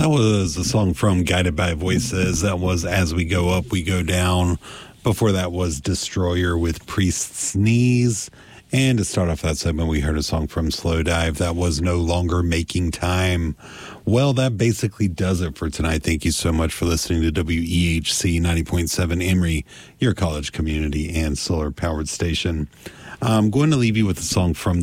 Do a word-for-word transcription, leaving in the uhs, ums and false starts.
That was a song from Guided by Voices. That was As We Go Up, We Go Down. Before that was Destroyer with Priest's Knees. And to start off that segment, we heard a song from Slowdive. That was No Longer Making Time. Well, that basically does it for tonight. Thank you so much for listening to W E H C ninety point seven Emory, your college community and solar-powered station. I'm going to leave you with a song from